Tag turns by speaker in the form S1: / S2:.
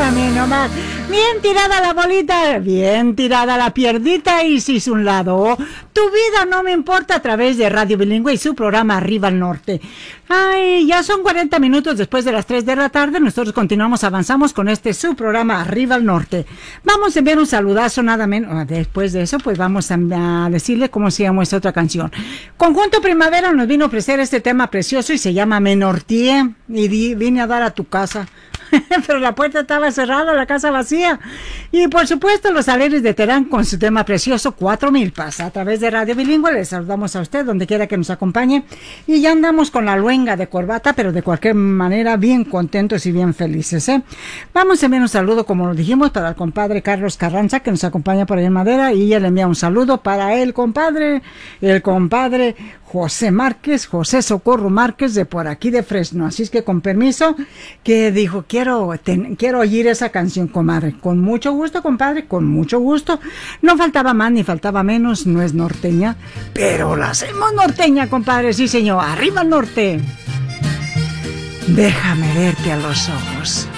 S1: mí nomás. Bien tirada la bolita, bien tirada la pierdita y si es un lado. Tu vida no me importa a través de Radio Bilingüe y su programa Arriba al Norte. Ay, ya son 40 minutos después de las 3 de la tarde. Nosotros avanzamos con su programa Arriba al Norte. Vamos a enviar un saludazo nada menos. Después de eso, pues vamos a decirle cómo se llama esta otra canción. Conjunto Primavera nos vino a ofrecer este tema precioso y se llama Me Norteé y vine a dar a tu casa. Pero la puerta estaba cerrada, la casa vacía. Y por supuesto los Alegres de Terán con su tema precioso 4000 pasa a través de Radio Bilingüe. Les saludamos a usted donde quiera que nos acompañe. Y ya andamos con la luenga de corbata, pero de cualquier manera bien contentos y bien felices, ¿eh? Vamos a enviar un saludo, como lo dijimos, para el compadre Carlos Carranza, que nos acompaña por ahí en Madera, y ella le envía un saludo para el compadre José Márquez, José Socorro Márquez, de por aquí de Fresno. Así es que con permiso, que dijo, quiero oír esa canción, comadre. Con mucho gusto, compadre, con mucho gusto. No faltaba más ni faltaba menos, no es norteña, pero la hacemos norteña, compadre, sí señor. Arriba al norte. Déjame verte a los ojos.